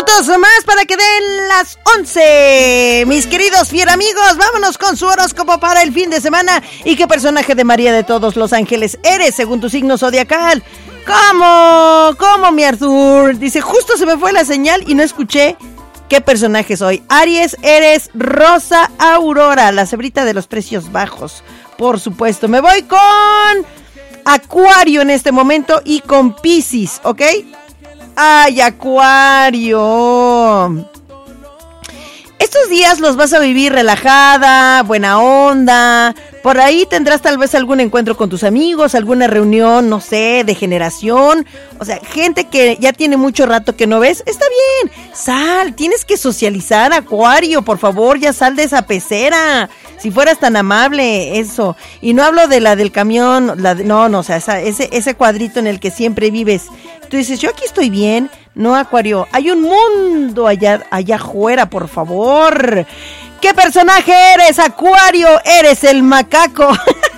minutos más para que den las 11. Mis queridos fiel amigos, vámonos con su horóscopo para el fin de semana. ¿Y qué personaje de María de todos los ángeles eres según tu signo zodiacal? ¿Cómo, mi Arthur? Dice, justo se me fue la señal y no escuché qué personaje soy. Aries, eres Rosa Aurora, la cebrita de los precios bajos. Por supuesto, me voy con Acuario en este momento y con Piscis, ¿ok? ¡Ay, Acuario! Estos días los vas a vivir relajada, buena onda. Por ahí tendrás tal vez algún encuentro con tus amigos, alguna reunión, no sé, de generación. O sea, gente que ya tiene mucho rato que no ves. Está bien, sal, tienes que socializar, Acuario, por favor, ya sal de esa pecera. Si fueras tan amable, eso. Y no hablo de la del camión, no, o sea, ese cuadrito en el que siempre vives. Tú dices, yo aquí estoy bien. No, Acuario, hay un mundo allá afuera, por favor. ¿Qué personaje eres, Acuario? Eres el macaco.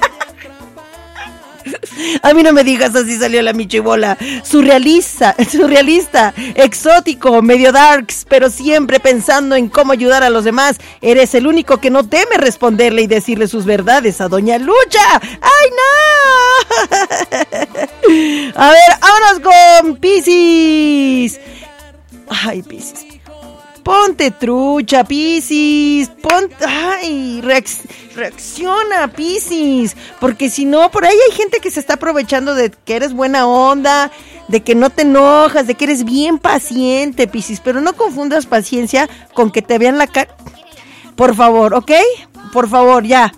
A mí no me digas, así salió la michibola. Surrealista, exótico, medio darks, pero siempre pensando en cómo ayudar a los demás. Eres el único que no teme responderle y decirle sus verdades a Doña Lucha. ¡Ay, no! A ver, vámonos con Piscis. Ay, Piscis. Ponte trucha, Piscis. Reacciona, Piscis. Porque si no, por ahí hay gente que se está aprovechando de que eres buena onda, de que no te enojas, de que eres bien paciente, Piscis. Pero no confundas paciencia con que te vean la cara. Por favor, ¿ok? Por favor, ya.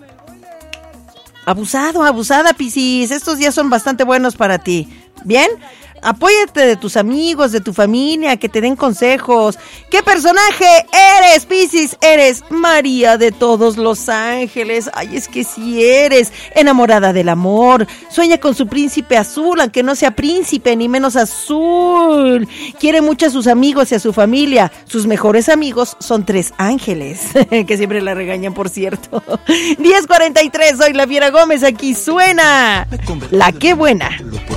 Abusada, Piscis. Estos días son bastante buenos para ti. ¿Bien? Apóyate de tus amigos, de tu familia, que te den consejos. ¿Qué personaje eres, Piscis? Eres María de todos los ángeles. Ay, es que sí eres enamorada del amor. Sueña con su príncipe azul, aunque no sea príncipe, ni menos azul. Quiere mucho a sus amigos y a su familia. Sus mejores amigos son 3 ángeles, que siempre la regañan, por cierto. 10:43, soy la Fiera Gómez, aquí suena La Qué Buena.